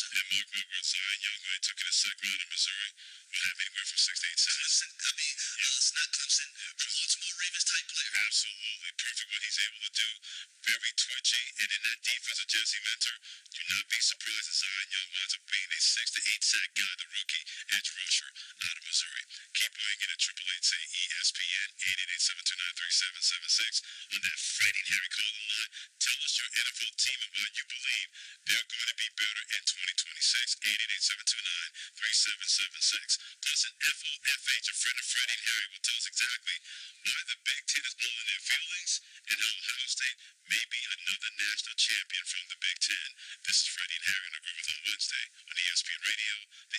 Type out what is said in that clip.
And mark my words, Zion Young, when they took it a second round in Missouri, would have anywhere from 6 to 8 sacks. Clemson, I mean, it's not Clemson, but Baltimore Ravens type player. Absolutely perfect what he's able to do. Very twitchy, and in that defense of Jesse Minter, do not be surprised if Zion Young winds up being a 6 to 8 sack guy, the rookie edge rusher out of Missouri. Keep weighing in at 888-ESPN 888-729-3776 on that Freddie and Harry calling line. Tell us your NFL team and why you believe they're going to be better in 2026. 888-729-3776. Plus an FOFH of Fred and Freddie and Harry will tell us exactly why the Big Ten is all in their feelings and how Ohio State may be another national champion from the Big Ten. This is Freddie and Harry on the Groove on Wednesday on ESPN Radio, the